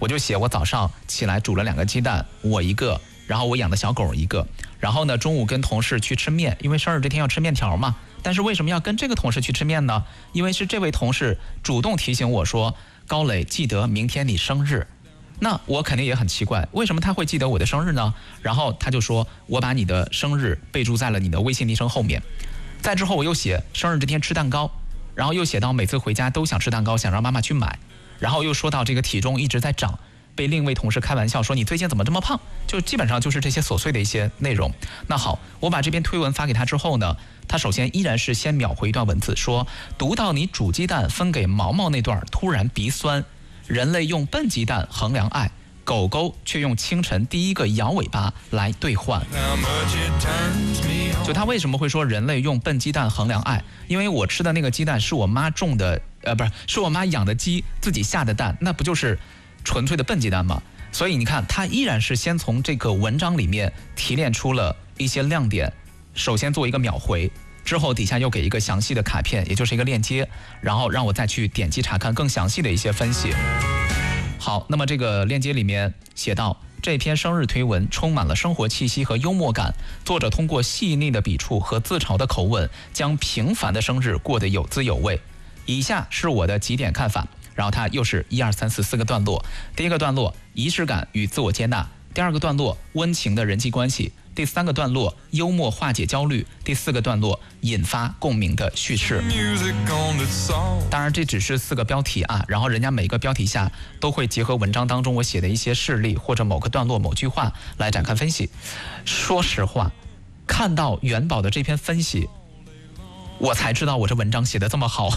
我就写我早上起来煮了2个鸡蛋，我一个，然后我养的小狗一个，然后呢中午跟同事去吃面，因为生日这天要吃面条嘛。但是为什么要跟这个同事去吃面呢？因为是这位同事主动提醒我说，高磊，记得明天你生日。那我肯定也很奇怪，为什么他会记得我的生日呢？然后他就说，我把你的生日备注在了你的微信昵称后面。再之后我又写生日这天吃蛋糕，然后又写到每次回家都想吃蛋糕，想让妈妈去买，然后又说到这个体重一直在涨，被另一位同事开玩笑说你最近怎么这么胖，就基本上就是这些琐碎的一些内容。那好，我把这篇推文发给他之后呢，他首先依然是先秒回一段文字，说读到你煮鸡蛋分给毛毛那段突然鼻酸，人类用笨鸡蛋衡量爱，狗狗却用清晨第一个摇尾巴来兑换。就他为什么会说人类用笨鸡蛋衡量爱？因为我吃的那个鸡蛋是我妈种的，是我妈养的鸡自己下的蛋，那不就是纯粹的笨鸡蛋吗？所以你看，他依然是先从这个文章里面提炼出了一些亮点，首先做一个秒回，之后底下又给一个详细的卡片，也就是一个链接，然后让我再去点击查看更详细的一些分析。好，那么这个链接里面写到，这篇生日推文充满了生活气息和幽默感，作者通过细腻的笔触和自嘲的口吻，将平凡的生日过得有滋有味。以下是我的几点看法，然后它又是1、2、3、4、4个段落。第一个段落，仪式感与自我接纳；第二个段落，温情的人际关系；第3个段落，幽默化解焦虑；第4个段落，引发共鸣的叙事。当然这只是4个标题啊，然后人家每个标题下都会结合文章当中我写的一些事例或者某个段落某句话来展开分析。说实话，看到元宝的这篇分析，我才知道我这文章写得这么好。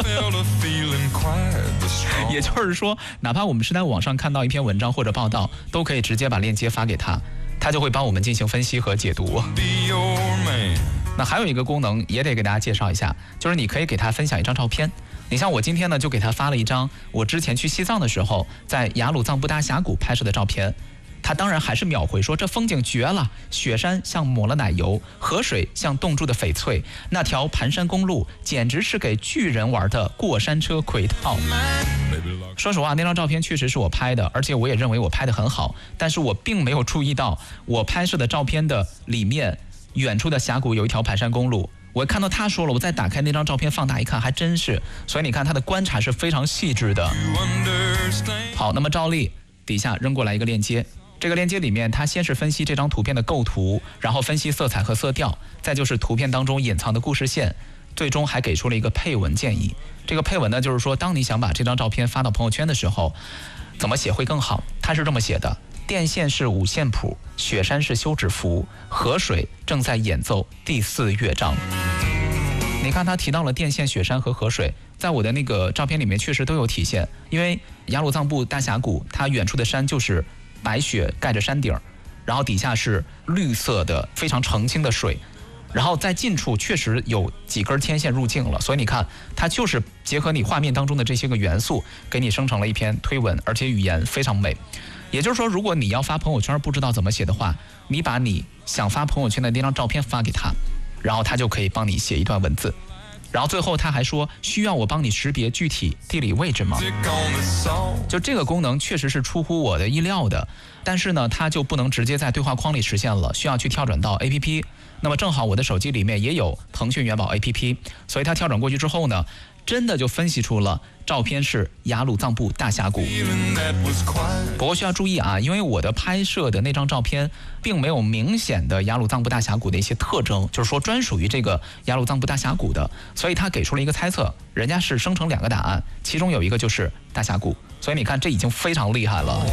也就是说，哪怕我们是在网上看到一篇文章或者报道，都可以直接把链接发给他，他就会帮我们进行分析和解读。那还有一个功能也得给大家介绍一下，就是你可以给他分享一张照片。你像我今天呢，就给他发了一张我之前去西藏的时候在雅鲁藏布大峡谷拍摄的照片。他当然还是秒回说，这风景绝了，雪山像抹了奶油，河水像冻住的翡翠，那条盘山公路简直是给巨人玩的过山车轨道。说实话，那张照片确实是我拍的，而且我也认为我拍得很好，但是我并没有注意到我拍摄的照片的里面远处的峡谷有一条盘山公路。我看到他说了，我再打开那张照片放大一看，还真是。所以你看他的观察是非常细致的。好，那么照例底下扔过来一个链接，这个链接里面他先是分析这张图片的构图，然后分析色彩和色调，再就是图片当中隐藏的故事线，最终还给出了一个配文建议。这个配文呢，就是说当你想把这张照片发到朋友圈的时候，怎么写会更好。他是这么写的：电线是五线谱，雪山是休止符，河水正在演奏第4乐章。你看他提到了电线、雪山和河水，在我的那个照片里面确实都有体现。因为雅鲁藏布大峡谷，它远处的山就是白雪盖着山顶，然后底下是绿色的非常澄清的水，然后在近处确实有几根天线入镜了，所以你看它就是结合你画面当中的这些个元素，给你生成了一篇推文，而且语言非常美。也就是说，如果你要发朋友圈不知道怎么写的话，你把你想发朋友圈的那张照片发给他，然后他就可以帮你写一段文字。然后最后他还说，需要我帮你识别具体地理位置吗？就这个功能确实是出乎我的意料的，但是呢它就不能直接在对话框里实现了，需要去跳转到 APP。 那么正好我的手机里面也有腾讯元宝 APP， 所以它跳转过去之后呢，真的就分析出了照片是雅鲁藏布大峡谷。不过需要注意啊，因为我的拍摄的那张照片并没有明显的雅鲁藏布大峡谷的一些特征，就是说专属于这个雅鲁藏布大峡谷的，所以他给出了一个猜测，人家是生成2个答案，其中有一个就是大峡谷，所以你看这已经非常厉害了。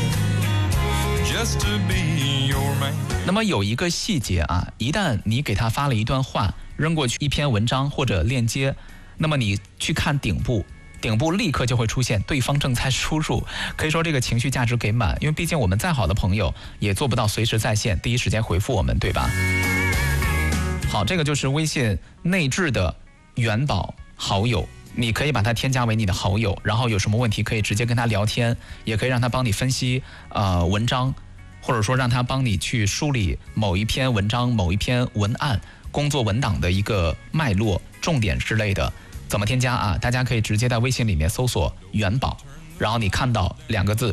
那么有一个细节啊，一旦你给他发了一段话，扔过去一篇文章或者链接，那么你去看顶部立刻就会出现对方正在输入，可以说这个情绪价值给满，因为毕竟我们再好的朋友也做不到随时在线第一时间回复我们，对吧？好，这个就是微信内置的元宝好友，你可以把它添加为你的好友，然后有什么问题可以直接跟他聊天，也可以让他帮你分析文章，或者说让他帮你去梳理某一篇文章、某一篇文案、工作文档的一个脉络、重点之类的。怎么添加啊？大家可以直接在微信里面搜索元宝，然后你看到2个字